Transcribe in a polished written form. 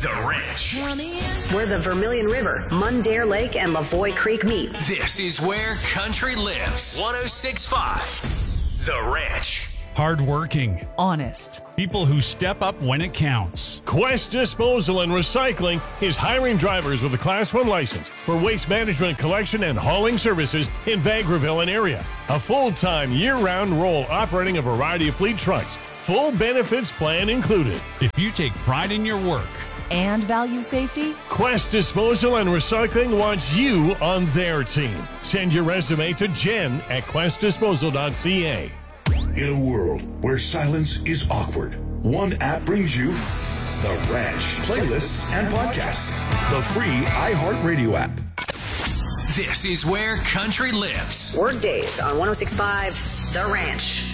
The Ranch. Where the Vermilion River, Mundare Lake, and Lavoie Creek meet. This is where country lives. 106.5. The Ranch. Hardworking. Honest. People who step up when it counts. Quest Disposal and Recycling is hiring drivers with a Class 1 license for waste management, collection, and hauling services in Vegreville and area. A full-time, year-round role operating a variety of fleet trucks. Full benefits plan included. If you take pride in your work and value safety, Quest Disposal and Recycling wants you on their team. Send your resume to Jen at questdisposal.ca. In a world where silence is awkward, one app brings you The Ranch, playlists and podcasts. The free iHeartRadio app. This is where country lives. Workdays on 106.5 The Ranch.